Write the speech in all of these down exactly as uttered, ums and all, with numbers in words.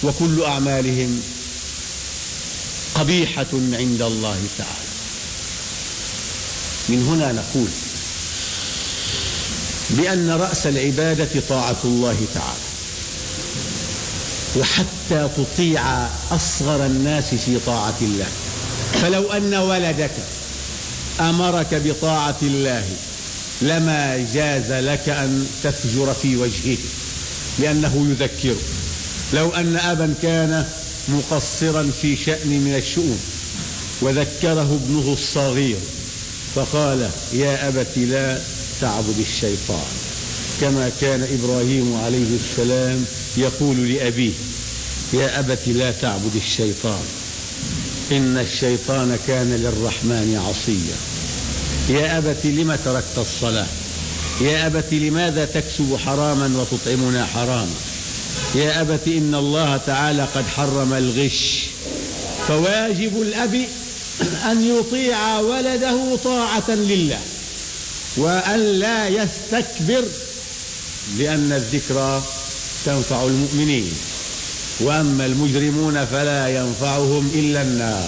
وكل أعمالهم قبيحة عند الله تعالى. من هنا نقول بأن رأس العبادة طاعة الله تعالى، وحتى تطيع أصغر الناس في طاعة الله. فلو أن ولدك أمرك بطاعة الله لما جاز لك أن تفجر في وجهه لأنه يذكره. لو أن أبا كان مقصرا في شأن من الشؤون وذكره ابنه الصغير فقال يا أبت لا تعبد الشيطان، كما كان إبراهيم عليه السلام يقول لأبيه يا أبت لا تعبد الشيطان إن الشيطان كان للرحمن عصيا. يا أبت لم تركت الصلاة؟ يا أبت لماذا تكسب حراما وتطعمنا حراما؟ يا أبت إن الله تعالى قد حرم الغش. فواجب الأب أن يطيع ولده طاعة لله وأن لا يستكبر، لأن الذكرى تنفع المؤمنين، وأما المجرمون فلا ينفعهم إلا النار.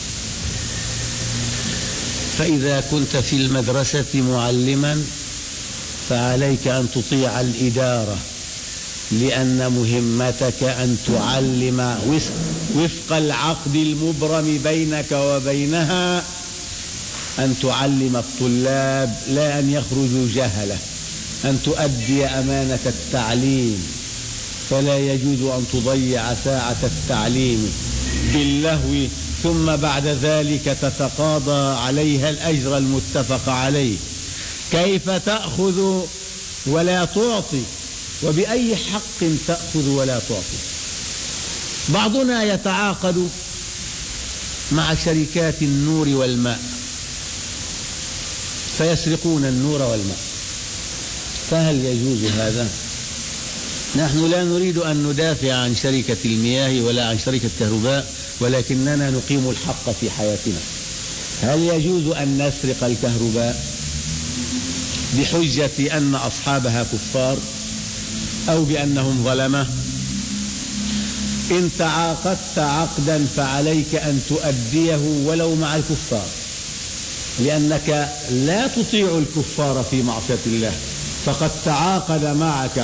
فإذا كنت في المدرسة معلما فعليك أن تطيع الإدارة، لأن مهمتك أن تعلم وفق العقد المبرم بينك وبينها، أن تعلم الطلاب لا أن يخرجوا جهلة، أن تؤدي أمانة التعليم. فلا يجوز أن تضيع ساعة التعليم باللهو ثم بعد ذلك تتقاضى عليها الأجر المتفق عليه. كيف تأخذ ولا تعطي؟ وبأي حق تأخذ ولا تعطي؟ بعضنا يتعاقد مع شركات النور والماء فيسرقون النور والماء، فهل يجوز هذا؟ نحن لا نريد أن ندافع عن شركة المياه ولا عن شركة الكهرباء، ولكننا نقيم الحق في حياتنا. هل يجوز أن نسرق الكهرباء بحجة أن أصحابها كفار أو بأنهم ظلمة؟ إن تعاقدت عقدا فعليك أن تؤديه ولو مع الكفار، لأنك لا تطيع الكفار في معصية الله. فقد تعاقد معك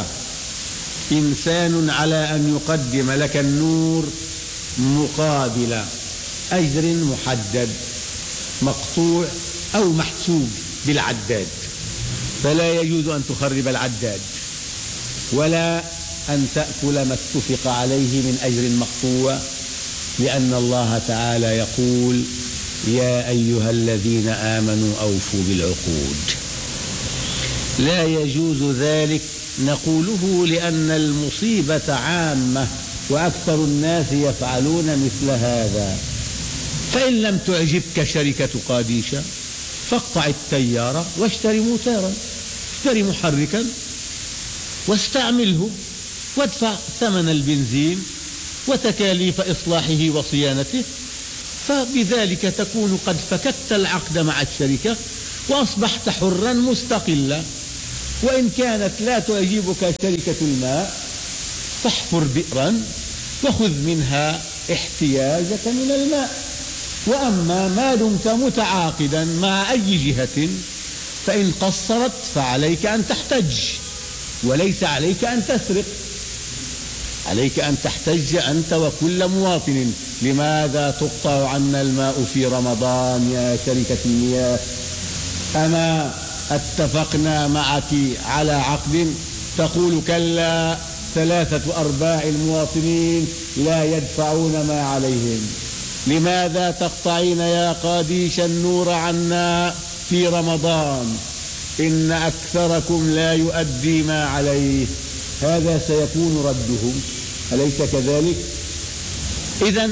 إنسان على أن يقدم لك النور مقابل أجر محدد مقطوع أو محسوب بالعداد، فلا يجوز أن تخرب العداد ولا أن تأكل ما اتفق عليه من أجر مقطوع، لأن الله تعالى يقول يا أيها الذين آمنوا أوفوا بالعقود. لا يجوز ذلك نقوله لأن المصيبة عامة وأكثر الناس يفعلون مثل هذا. فإن لم تعجبك شركة قاديشة فاقطع التيارة واشتري موتارا، اشتري محركا واستعمله وادفع ثمن البنزين وتكاليف إصلاحه وصيانته، فبذلك تكون قد فككت العقد مع الشركة وأصبحت حرا مستقلا. وإن كانت لا تعجبك شركة الماء فاحفر بئرا وخذ منها احتياجك من الماء. وأما ما دمت متعاقدا مع أي جهة فإن قصرت فعليك أن تحتج وليس عليك أن تسرق. عليك أن تحتج أنت وكل مواطن. لماذا تقطع عنا الماء في رمضان يا شركة المياه؟ أما اتفقنا معك على عقد تقول كلا، ثلاثة أرباع المواطنين لا يدفعون ما عليهم. لماذا تقطعين يا قاديش النور عنا في رمضان؟ إن أكثركم لا يؤدي ما عليه. هذا سيكون رده، أليس كذلك؟ إذن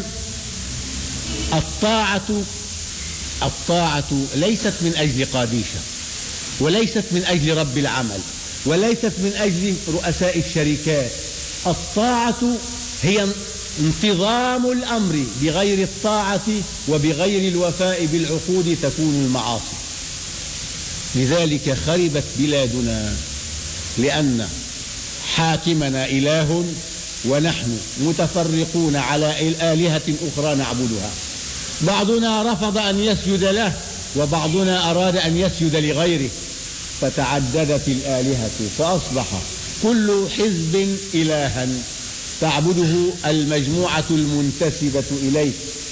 الطاعة الطاعة ليست من أجل قاديشة، وليست من أجل رب العمل، وليست من أجل رؤساء الشركات. الطاعة هي انتظام الأمر. بغير الطاعة وبغير الوفاء بالعقود تكون المعاصي. لذلك خربت بلادنا، لأن حاكمنا إله ونحن متفرقون على آلهة أخرى نعبدها، بعضنا رفض أن يسجد له وبعضنا أراد أن يسجد لغيره، فتعددت الآلهة فأصبح كل حزب إلها تعبده المجموعة المنتسبة إليه،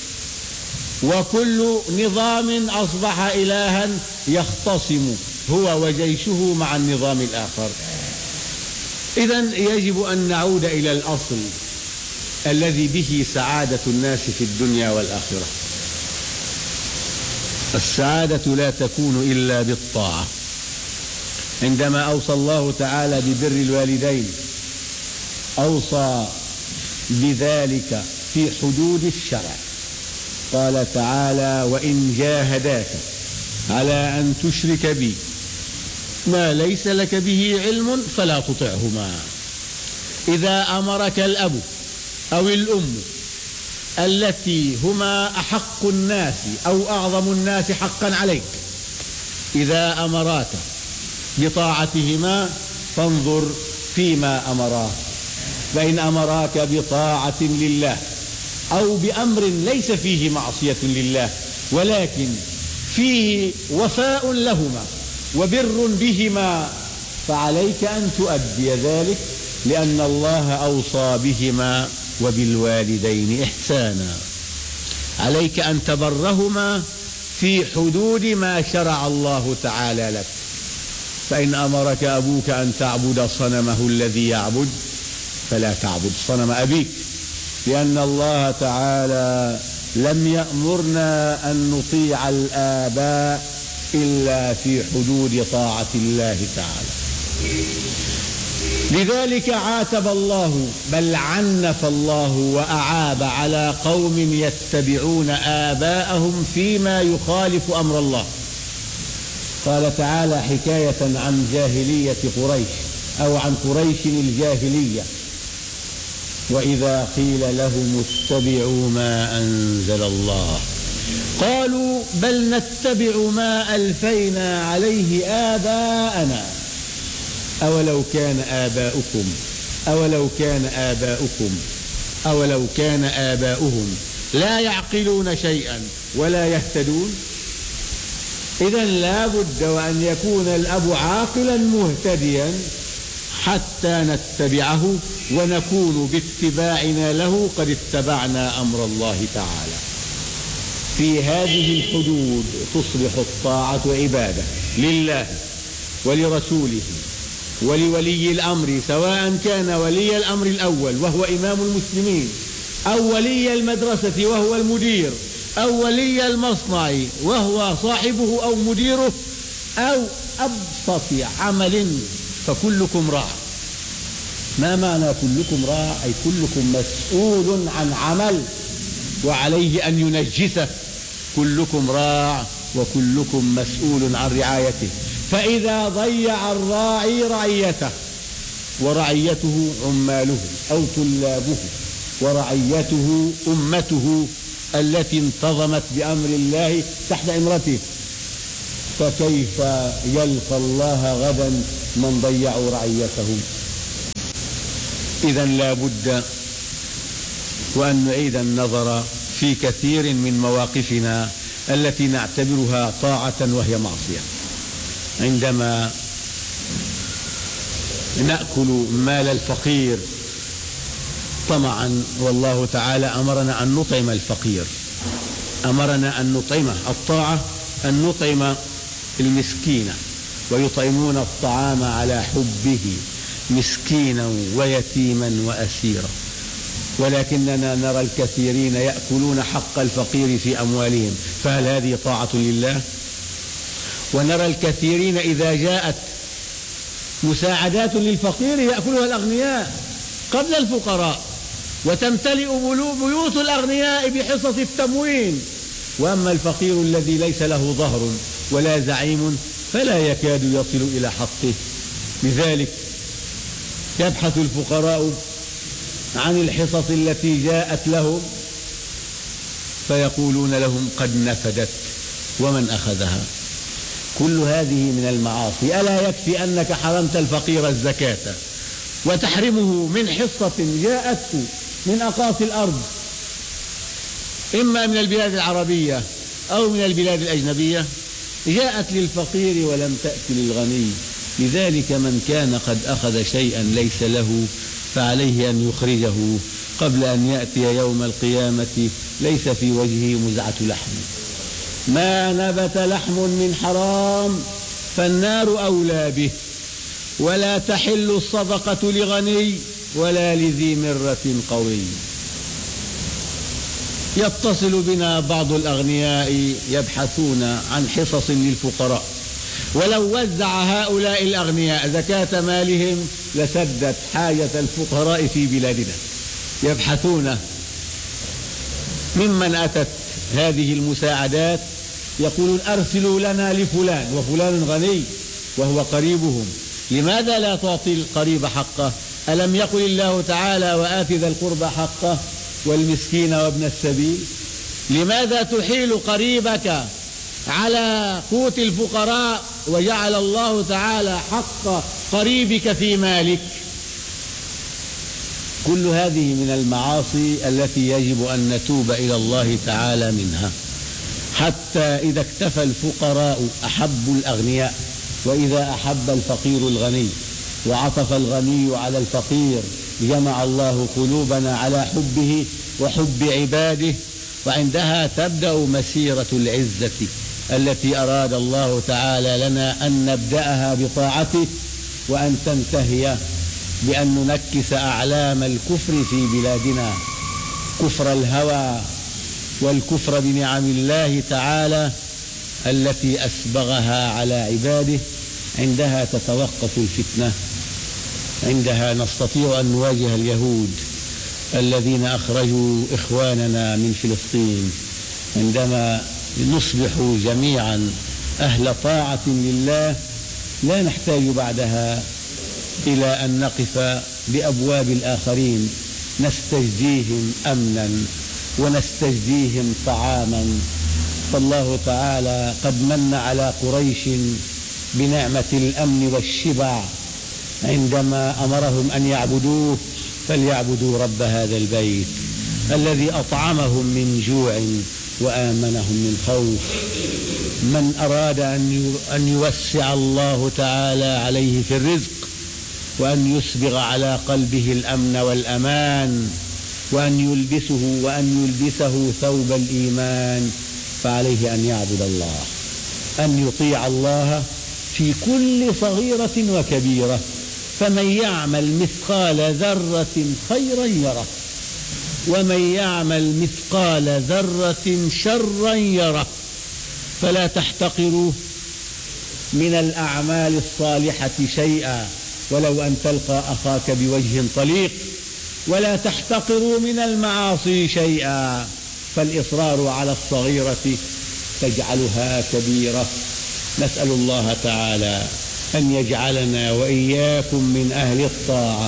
وكل نظام أصبح إلها يختصم هو وجيشه مع النظام الآخر. إذن يجب أن نعود إلى الأصل الذي به سعادة الناس في الدنيا والآخرة. السعادة لا تكون إلا بالطاعة. عندما أوصى الله تعالى ببر الوالدين أوصى بذلك في حدود الشرع، قال تعالى: وإن جاهداك على أن تشرك بي ما ليس لك به علم فلا تطعهما. إذا أمرك الأب أو الأم التي هما أحق الناس أو أعظم الناس حقا عليك، إذا أمراك بطاعتهما فانظر فيما أمراك، فإن أمراك بطاعة لله أو بأمر ليس فيه معصية لله ولكن فيه وفاء لهما وبر بهما فعليك أن تؤدي ذلك، لأن الله أوصى بهما وبالوالدين إحسانا. عليك أن تبرهما في حدود ما شرع الله تعالى لك. فإن أمرك أبوك أن تعبد صنمه الذي يعبد فلا تعبد صنم أبيك، لأن الله تعالى لم يأمرنا أن نطيع الآباء إلا في حدود طاعة الله تعالى. لذلك عاتب الله بل عنف الله وأعاب على قوم يتبعون آباءهم فيما يخالف أمر الله. قال تعالى حكاية عن جاهلية قريش أو عن قريش الجاهلية: وإذا قيل لهم اتبعوا ما أنزل الله قالوا بل نتبع ما ألفينا عليه آباءنا أولو كان آباؤكم أولو كان آباؤكم أولو كان آباؤهم لا يعقلون شيئا ولا يهتدون. إذن لا بد وأن يكون الأب عاقلا مهتديا حتى نتبعه ونكون باتباعنا له قد اتبعنا أمر الله تعالى. في هذه الحدود تصبح الطاعة عبادة لله ولرسوله ولولي الأمر، سواء كان ولي الأمر الأول وهو إمام المسلمين أو ولي المدرسة وهو المدير أو ولي المصنع وهو صاحبه أو مديره أو أبسط عمل، فكلكم راع. ما معنى كلكم راع؟ أي كلكم مسؤول عن عمل وعليه أن ينجزه. كلكم راع وكلكم مسؤول عن رعايته. فإذا ضيع الراعي رعيته ورعيته عماله أو طلابه ورعيته أمته التي انتظمت بأمر الله تحت إمرته، فكيف يلقى الله غدا من ضيعوا رعيته؟ إذن لا بد وأن نعيد النظر في كثير من مواقفنا التي نعتبرها طاعة وهي معصية. عندما نأكل مال الفقير طمعا، والله تعالى أمرنا أن نطعم الفقير، أمرنا أن نطعمه. الطاعة أن نطعم المسكين، ويطعمون الطعام على حبه مسكينا ويتيما وأسيرا. ولكننا نرى الكثيرين يأكلون حق الفقير في أموالهم، فهل هذه طاعة لله؟ ونرى الكثيرين إذا جاءت مساعدات للفقير يأكلها الأغنياء قبل الفقراء، وتمتلئ بيوت الأغنياء بحصص التموين، وأما الفقير الذي ليس له ظهر ولا زعيم فلا يكاد يصل إلى حقه. لذلك يبحث الفقراء عن الحصص التي جاءت لهم فيقولون لهم قد نفدت ومن أخذها. كل هذه من المعاصي. ألا يكفي أنك حرمت الفقير الزكاة وتحرمه من حصة جاءته من أقاصي الأرض، إما من البلاد العربية أو من البلاد الأجنبية، جاءت للفقير ولم تأت للغني. لذلك من كان قد أخذ شيئا ليس له فعليه أن يخرجه قبل أن يأتي يوم القيامة ليس في وجهه مزعة لحم. ما نبت لحم من حرام فالنار أولى به، ولا تحل الصدقة لغني ولا لذي مرة قوي. يتصل بنا بعض الأغنياء يبحثون عن حصص للفقراء، ولو وزع هؤلاء الأغنياء زكاة مالهم لسدت حاجة الفقراء في بلادنا. يبحثون ممن أتت هذه المساعدات، يقولون أرسلوا لنا لفلان، وفلان غني وهو قريبهم، لماذا لا تعطي القريب حقه؟ ألم يقل الله تعالى وآت ذا القربى حقه والمسكين وابن السبيل؟ لماذا تحيل قريبك على قوت الفقراء وجعل الله تعالى حق قريبك في مالك؟ كل هذه من المعاصي التي يجب أن نتوب إلى الله تعالى منها. حتى إذا اكتفى الفقراء أحب الأغنياء، وإذا أحب الفقير الغني وعطف الغني على الفقير جمع الله قلوبنا على حبه وحب عباده، وعندها تبدأ مسيرة العزة التي أراد الله تعالى لنا أن نبدأها بطاعته، وأن تنتهي بأن ننكس أعلام الكفر في بلادنا، كفر الهوى والكفر بنعم الله تعالى التي أسبغها على عباده. عندها تتوقف الفتنة، عندها نستطيع أن نواجه اليهود الذين أخرجوا إخواننا من فلسطين، عندما نصبح جميعا أهل طاعة لله لا نحتاج بعدها إلى أن نقف بأبواب الآخرين نستجديهم أمنا ونستجديهم طعاما. فالله تعالى قد من على قريش بنعمة الأمن والشبع عندما أمرهم أن يعبدوه، فليعبدوا رب هذا البيت الذي أطعمهم من جوع وآمنهم من خوف. من أراد أن يوسع الله تعالى عليه في الرزق، وأن يسبغ على قلبه الأمن والأمان، وأن يلبسه وأن يلبسه ثوب الإيمان، فعليه أن يعبد الله، أن يطيع الله في كل صغيرة وكبيرة. فمن يعمل مثقال ذرة خيرا يره، ومن يعمل مثقال ذرة شرا يره. فلا تحتقروا من الأعمال الصالحة شيئا ولو أن تلقى أخاك بوجه طليق، ولا تحتقروا من المعاصي شيئا، فالإصرار على الصغيرة تجعلها كبيرة. نسأل الله تعالى أن يجعلنا وإياكم من أهل الطاعة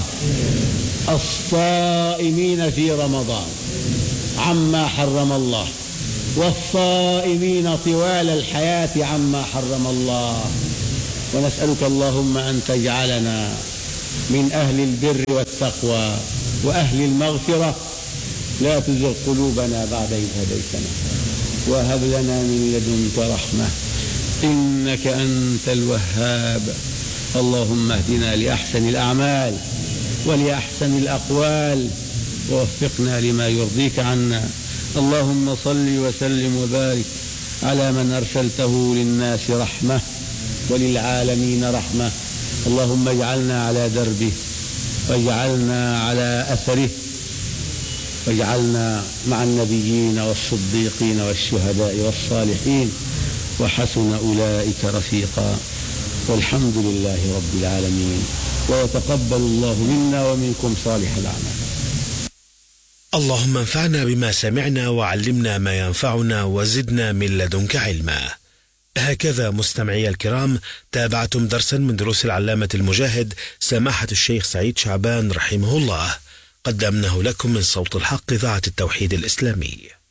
الصائمين في رمضان عما حرم الله، والصائمين طوال الحياة عما حرم الله. ونسألك اللهم أن تجعلنا من أهل البر والتقوى وأهل المغفرة. لا تزغ قلوبنا بعد إذ هديتنا، وهب لنا من لدنك رحمة إنك أنت الوهاب. اللهم اهدنا لأحسن الأعمال ولأحسن الأقوال، ووفقنا لما يرضيك عنا. اللهم صل وسلم وبارك على من أرسلته للناس رحمة وللعالمين رحمة. اللهم اجعلنا على دربه، واجعلنا على أثره، واجعلنا مع النبيين والصديقين والشهداء والصالحين، وحسن أولئك رفيقا. والحمد لله رب العالمين، ويتقبل الله منا ومنكم صالح الأعمال. اللهم انفعنا بما سمعنا وعلمنا ما ينفعنا وزدنا من لدنك علما. هكذا مستمعي الكرام تابعتم درسا من دروس العلامة المجاهد سماحة الشيخ سعيد شعبان رحمه الله، قدمناه لكم من صوت الحق إذاعة التوحيد الإسلامي.